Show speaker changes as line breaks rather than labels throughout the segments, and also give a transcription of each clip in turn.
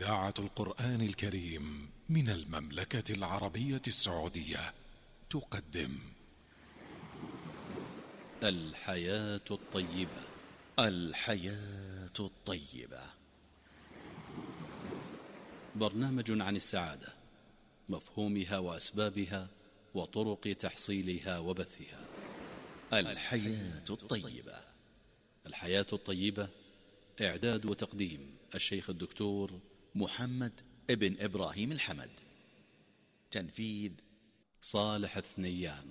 إذاعة القرآن الكريم من المملكة العربية السعودية تقدم
الحياة الطيبة.
الحياة الطيبة،
برنامج عن السعادة، مفهومها وأسبابها وطرق تحصيلها وبثها.
الحياة الطيبة.
الحياة الطيبة، إعداد وتقديم الشيخ الدكتور
محمد ابن إبراهيم الحمد، تنفيذ
صالح الثنيان.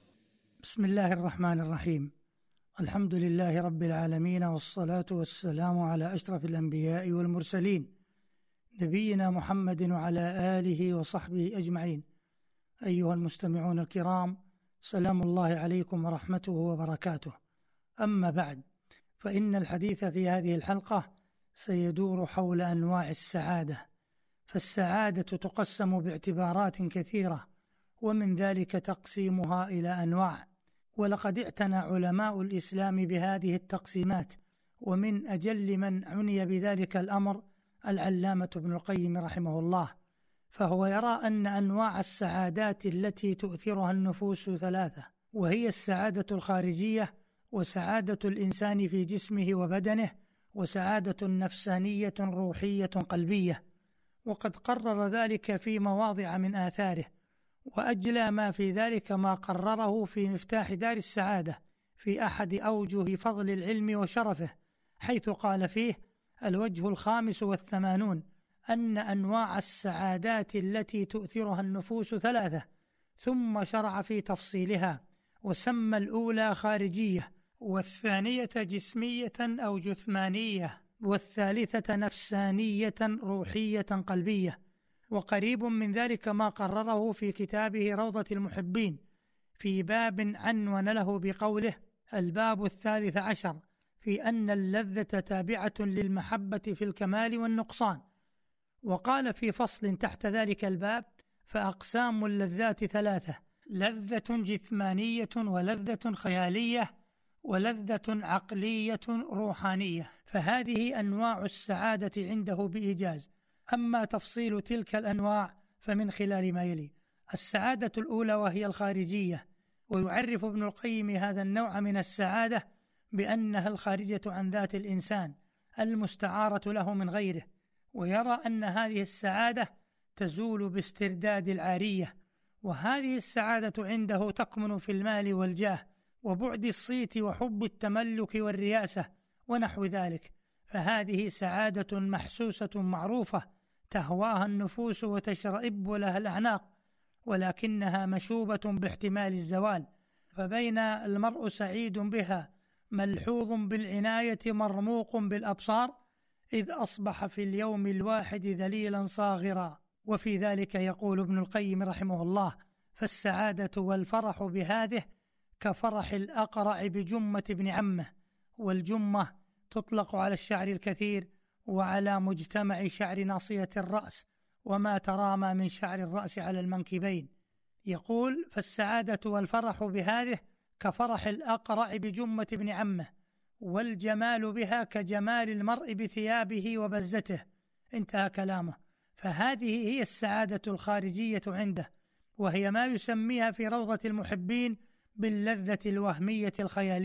بسم الله الرحمن الرحيم. الحمد لله رب العالمين، والصلاة والسلام على أشرف الأنبياء والمرسلين، نبينا محمد وعلى آله وصحبه أجمعين. أيها المستمعون الكرام، سلام الله عليكم ورحمته وبركاته. أما بعد، فإن الحديث في هذه الحلقة سيدور حول أنواع السعادة. فالسعادة تقسم باعتبارات كثيرة، ومن ذلك تقسيمها إلى أنواع، ولقد اعتنى علماء الإسلام بهذه التقسيمات، ومن أجل من عني بذلك الأمر العلامة ابن القيم رحمه الله، فهو يرى أن أنواع السعادات التي تؤثرها النفوس ثلاثة، وهي السعادة الخارجية، وسعادة الإنسان في جسمه وبدنه، وسعادة نفسانية روحية قلبية. وقد قرر ذلك في مواضع من آثاره، وأجلى ما في ذلك ما قرره في مفتاح دار السعادة في أحد أوجه فضل العلم وشرفه، حيث قال فيه: الوجه 85 أن أنواع السعادات التي تؤثرها النفوس ثلاثة، ثم شرع في تفصيلها، وسمى الأولى خارجية، والثانية جسمية أو جثمانية، والثالثة نفسانية روحية قلبية. وقريب من ذلك ما قرره في كتابه روضة المحبين في باب عنون له بقوله: الباب 13 في أن اللذة تابعة للمحبة في الكمال والنقصان. وقال في فصل تحت ذلك الباب: فأقسام اللذات ثلاثة: لذة جثمانية، ولذة خيالية، ولذة عقلية روحانية. فهذه أنواع السعادة عنده بإيجاز. أما تفصيل تلك الأنواع فمن خلال ما يلي: السعادة الأولى وهي الخارجية، ويعرف ابن القيم هذا النوع من السعادة بأنها الخارجة عن ذات الإنسان المستعارة له من غيره، ويرى أن هذه السعادة تزول باسترداد العارية. وهذه السعادة عنده تكمن في المال والجاه، وبعد الصيت وحب التملك والرياسة ونحو ذلك. فهذه سعادة محسوسة معروفة تهواها النفوس وتشرئب لها الأعناق، ولكنها مشوبة باحتمال الزوال. فبين المرء سعيد بها ملحوظ بالعناية مرموق بالأبصار، إذ أصبح في اليوم الواحد ذليلا صاغرا. وفي ذلك يقول ابن القيم رحمه الله: فالسعادة والفرح بهذه كفرح الأقرع بجمة ابن عمه. والجمة تطلق على الشعر الكثير وعلى مجتمع شعر ناصية الرأس، وما ترامى من شعر الرأس على المنكبين. يقول: فالسعادة والفرح بهذه كفرح الأقرع بجمة ابن عمه، والجمال بها كجمال المرء بثيابه وبزته. انتهى كلامه. فهذه هي السعادة الخارجية عنده، وهي ما يسميها في روضة المحبين باللذة الوهمية الخيالية.